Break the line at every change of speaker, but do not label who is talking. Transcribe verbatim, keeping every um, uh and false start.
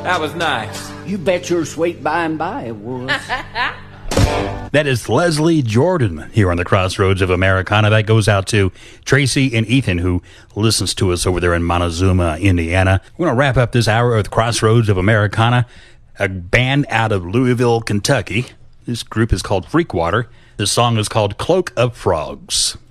That was nice.
You bet your sweet by and by it was.
That is Leslie Jordan here on the Crossroads of Americana. That goes out to Tracy and Ethan, who listens to us over there in Montezuma, Indiana. We're going to wrap up this hour with Crossroads of Americana, a band out of Louisville, Kentucky. This group is called Freakwater. The song is called Cloak of Frogs.